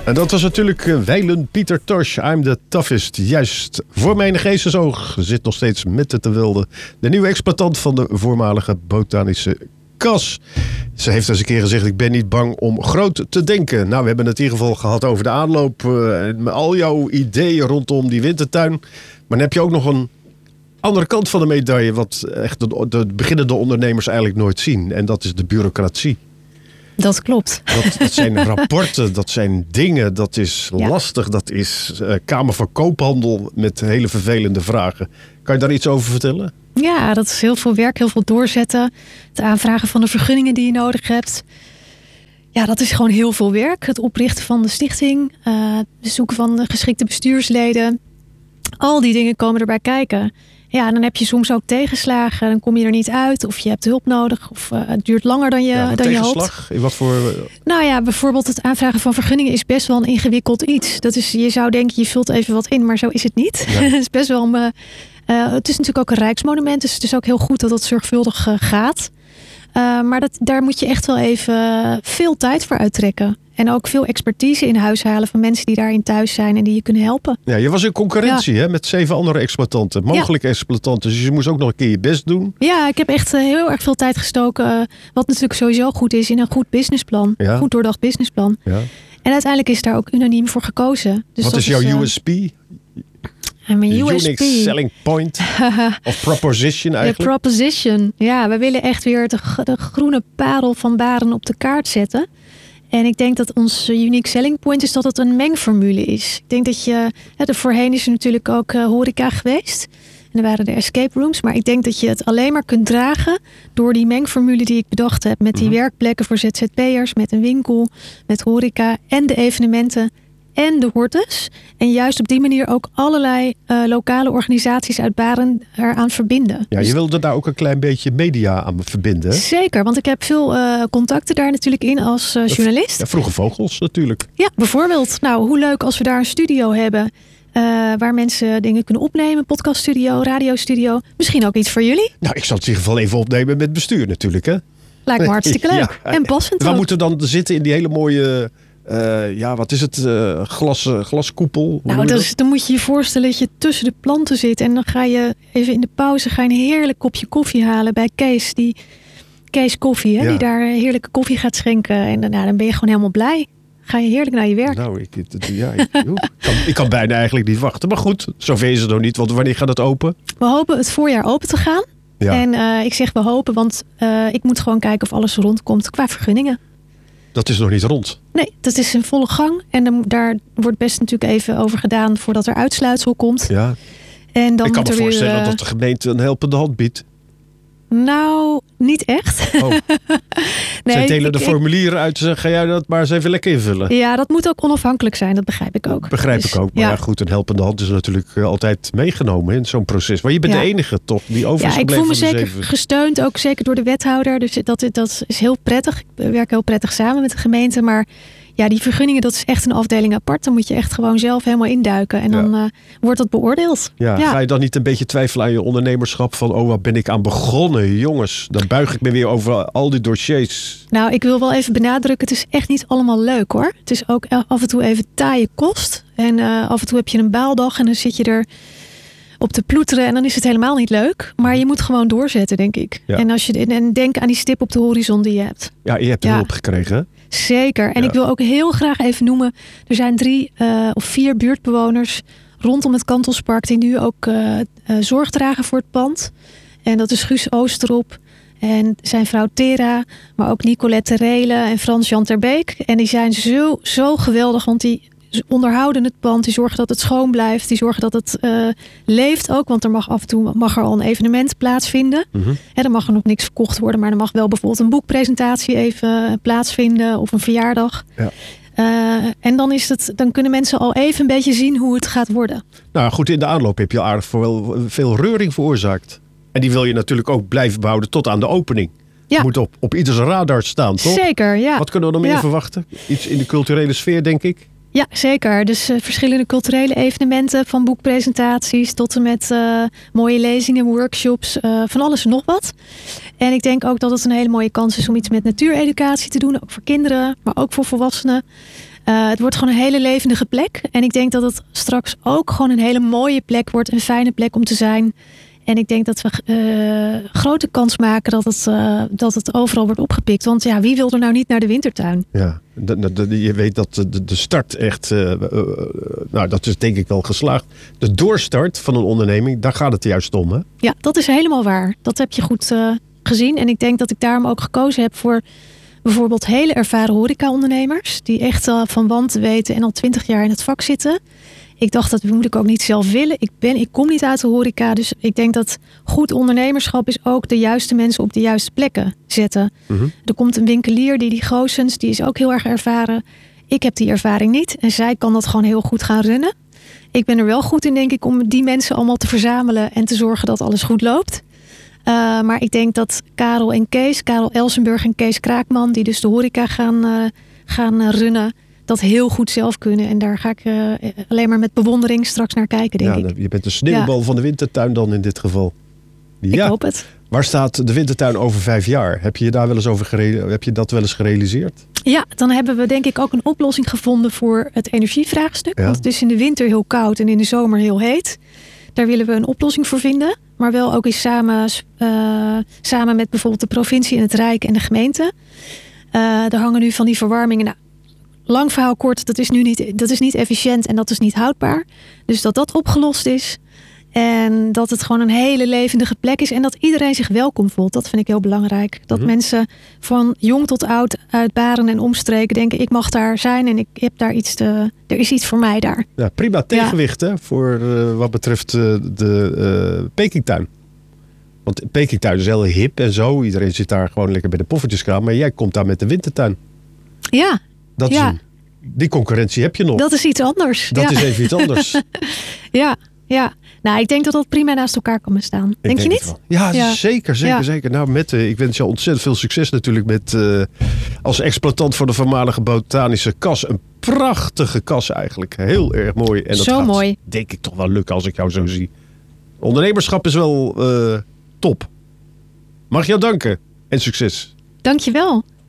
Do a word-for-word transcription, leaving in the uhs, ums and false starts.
En dat was natuurlijk uh, Wijlen Pieter Tosh, I'm the toughest. Juist, voor mijn geestesoog zit nog steeds Mette de Wilde, de nieuwe exploitant van de voormalige botanische kas. Ze heeft eens een keer gezegd, ik ben niet bang om groot te denken. Nou, we hebben het in ieder geval gehad over de aanloop uh, en al jouw ideeën rondom die wintertuin. Maar dan heb je ook nog een andere kant van de medaille, wat echt de, de beginnende ondernemers eigenlijk nooit zien. En dat is de bureaucratie. Dat klopt. Dat, dat zijn rapporten, dat zijn dingen, dat is ja. lastig. Dat is uh, Kamer van Koophandel met hele vervelende vragen. Kan je daar iets over vertellen? Ja, dat is heel veel werk, heel veel doorzetten. Het aanvragen van de vergunningen die je nodig hebt. Ja, dat is gewoon heel veel werk. Het oprichten van de stichting, uh, het zoeken van de geschikte bestuursleden. Al die dingen komen erbij kijken. Ja, en dan heb je soms ook tegenslagen. Dan kom je er niet uit. Of je hebt hulp nodig. Of uh, het duurt langer dan je, ja, dan je hoopt. Tegenslag? In wat voor... Nou ja, bijvoorbeeld het aanvragen van vergunningen is best wel een ingewikkeld iets. Dat is, je zou denken, je vult even wat in. Maar zo is het niet. Ja. Het is best wel... Uh, uh, het is natuurlijk ook een rijksmonument. Dus het is ook heel goed dat het zorgvuldig uh, gaat. Uh, maar dat, daar moet je echt wel even veel tijd voor uittrekken. En ook veel expertise in huis halen van mensen die daarin thuis zijn en die je kunnen helpen. Ja, je was in concurrentie ja. hè, met zeven andere exploitanten, mogelijke ja. exploitanten. Dus je moest ook nog een keer je best doen. Ja, ik heb echt uh, heel erg veel tijd gestoken. Uh, wat natuurlijk sowieso goed is in een goed businessplan. Ja. Goed doordacht businessplan. Ja. En uiteindelijk is daar ook unaniem voor gekozen. Dus wat is jouw is, uh, U S P? En mijn U S P. Unique selling point of proposition eigenlijk? De proposition. Ja, we willen echt weer de, de groene parel van Baren op de kaart zetten. En ik denk dat ons unique selling point is dat het een mengformule is. Ik denk dat je... Ja, voorheen is er natuurlijk ook uh, horeca geweest. En er waren de escape rooms. Maar ik denk dat je het alleen maar kunt dragen door die mengformule die ik bedacht heb. Met die mm-hmm. werkplekken voor Z Z P'ers, met een winkel, met horeca en de evenementen en de hortus. En juist op die manier ook allerlei uh, lokale organisaties uit Baren eraan verbinden. Ja, je wilde daar ook een klein beetje media aan verbinden. Zeker, want ik heb veel uh, contacten daar natuurlijk in als uh, journalist. Ja, Vroege Vogels natuurlijk. Ja, bijvoorbeeld. Nou, hoe leuk als we daar een studio hebben uh, waar mensen dingen kunnen opnemen. Podcaststudio, radiostudio. Misschien ook iets voor jullie? Nou, ik zal het in ieder geval even opnemen met bestuur natuurlijk, hè? Lijkt me hartstikke leuk. Ja. En passend. Waar moeten dan zitten in die hele mooie... Uh, ja, wat is het? Uh, glas, uh, glaskoepel? Nou, dat is, dan moet je je voorstellen dat je tussen de planten zit. En dan ga je even in de pauze ga je een heerlijk kopje koffie halen bij Kees. Die, Kees Koffie, hè, ja. die daar heerlijke koffie gaat schenken. En nou, dan ben je gewoon helemaal blij. Ga je heerlijk naar je werk. Nou, ik, ja, ik, ik, kan, ik kan bijna eigenlijk niet wachten. Maar goed, zover is het nog niet. Want wanneer gaat het open? We hopen het voorjaar open te gaan. Ja. En uh, ik zeg we hopen, want uh, ik moet gewoon kijken of alles rondkomt qua vergunningen. Dat is nog niet rond? Nee, dat is in volle gang. En dan, daar wordt best natuurlijk even over gedaan voordat er uitsluitsel komt. Ja. En dan ik kan me voorstellen weer, uh... dat de gemeente een helpende hand biedt. Nou, niet echt. Oh. nee, Zij delen ik, de formulieren uit. Ga jij dat maar eens even lekker invullen? Ja, dat moet ook onafhankelijk zijn. Dat begrijp ik ook. Begrijp dus, ik ook. Maar ja. ja, goed, een helpende hand is natuurlijk altijd meegenomen in zo'n proces. Maar je bent ja. de enige toch die over is ja, gebleven. Ik voel me zeker zeven. gesteund. Ook zeker door de wethouder. Dus dat, dat is heel prettig. Ik werk heel prettig samen met de gemeente. Maar ja, die vergunningen, dat is echt een afdeling apart. Dan moet je echt gewoon zelf helemaal induiken. En dan ja. uh, wordt dat beoordeeld. Ja, ja. Ga je dan niet een beetje twijfelen aan je ondernemerschap? Van, oh, waar ben ik aan begonnen? Jongens, dan buig ik me weer over al die dossiers. Nou, ik wil wel even benadrukken. Het is echt niet allemaal leuk, hoor. Het is ook af en toe even taaie kost. En uh, af en toe heb je een baaldag en dan zit je er op te ploeteren en dan is het helemaal niet leuk. Maar je moet gewoon doorzetten, denk ik. Ja. En, als je, en denk aan die stip op de horizon die je hebt. Ja, je hebt ja. hulp gekregen, hè? Zeker. En ja. ik wil ook heel graag even noemen. Er zijn drie uh, of vier buurtbewoners rondom het Kantelspark die nu ook uh, uh, zorg dragen voor het pand. En dat is Guus Oosterop en zijn vrouw Tera, maar ook Nicolette Relen en Frans-Jan Terbeek. En die zijn zo, zo geweldig, want die onderhouden het pand, die zorgen dat het schoon blijft, die zorgen dat het uh, leeft ook, want er mag af en toe mag er al een evenement plaatsvinden. Mm-hmm. En er mag er nog niks verkocht worden, maar er mag wel bijvoorbeeld een boekpresentatie even plaatsvinden of een verjaardag. Ja. Uh, en dan, is het, dan kunnen mensen al even een beetje zien hoe het gaat worden. Nou goed, in de aanloop heb je al aardig veel, veel reuring veroorzaakt. En die wil je natuurlijk ook blijven behouden tot aan de opening. Ja. Moet op, op ieders radar staan, toch? Zeker, ja. Wat kunnen we nog meer ja. verwachten? Iets in de culturele sfeer, denk ik? Ja, zeker. Dus uh, verschillende culturele evenementen, van boekpresentaties tot en met uh, mooie lezingen, workshops, uh, van alles en nog wat. En ik denk ook dat het een hele mooie kans is om iets met natuureducatie te doen, ook voor kinderen, maar ook voor volwassenen. Uh, het wordt gewoon een hele levendige plek. En ik denk dat het straks ook gewoon een hele mooie plek wordt. Een fijne plek om te zijn. En ik denk dat we uh, grote kans maken dat het, uh, dat het overal wordt opgepikt. Want ja, wie wil er nou niet naar de wintertuin? Ja, de, de, de, je weet dat de, de start echt, uh, uh, nou dat is denk ik wel geslaagd. De doorstart van een onderneming, daar gaat het juist om, hè? Ja, dat is helemaal waar. Dat heb je goed uh, gezien. En ik denk dat ik daarom ook gekozen heb voor bijvoorbeeld hele ervaren horeca-ondernemers. Die echt uh, van wanten weten en al twintig jaar in het vak zitten. Ik dacht, dat moet ik ook niet zelf willen. Ik, ben, ik kom niet uit de horeca. Dus ik denk dat goed ondernemerschap is ook de juiste mensen op de juiste plekken zetten. Mm-hmm. Er komt een winkelier, die die Goossens, die is ook heel erg ervaren. Ik heb die ervaring niet. En zij kan dat gewoon heel goed gaan runnen. Ik ben er wel goed in, denk ik, om die mensen allemaal te verzamelen en te zorgen dat alles goed loopt. Uh, maar ik denk dat Karel en Kees, Karel Elsenburg en Kees Kraakman, die dus de horeca gaan, uh, gaan uh, runnen, dat heel goed zelf kunnen. En daar ga ik uh, alleen maar met bewondering straks naar kijken, denk ja, ik. Je bent de sneeuwbal ja. van de wintertuin dan in dit geval. Ja. Ik hoop het. Waar staat de wintertuin over vijf jaar? Heb je je daar wel eens over gere- heb je dat wel eens gerealiseerd? Ja, dan hebben we denk ik ook een oplossing gevonden voor het energievraagstuk. Ja. Want het is in de winter heel koud en in de zomer heel heet. Daar willen we een oplossing voor vinden. Maar wel ook eens samen, uh, samen met bijvoorbeeld de provincie en het Rijk en de gemeente. Uh, er hangen nu van die verwarmingen. Nou, lang verhaal kort, dat is nu niet, dat is niet efficiënt en dat is niet houdbaar. Dus dat dat opgelost is. En dat het gewoon een hele levendige plek is. En dat iedereen zich welkom voelt. Dat vind ik heel belangrijk. Dat mm-hmm. mensen van jong tot oud uit Baren en omstreken denken, ik mag daar zijn en ik heb daar iets te, er is iets voor mij daar. Ja, prima tegenwicht ja. hè, voor uh, wat betreft uh, de uh, Pekingtuin. Want Pekingtuin is heel hip en zo. Iedereen zit daar gewoon lekker bij de poffertjeskraam. Maar jij komt daar met de wintertuin. Ja. Dat is ja. een, die concurrentie heb je nog. Dat is iets anders. Dat ja. is even iets anders. ja, ja. Nou, ik denk dat dat prima naast elkaar kan bestaan. Denk, denk je niet? Ja, ja, zeker, zeker, ja. zeker. Nou, Mette, ik wens je ontzettend veel succes natuurlijk met uh, als exploitant voor de voormalige botanische kas. Een prachtige kas eigenlijk. Heel erg mooi. En dat zo gaat, mooi. denk ik toch wel lukken als ik jou zo zie. Ondernemerschap is wel uh, top. Mag ik jou danken en succes. Dank je wel.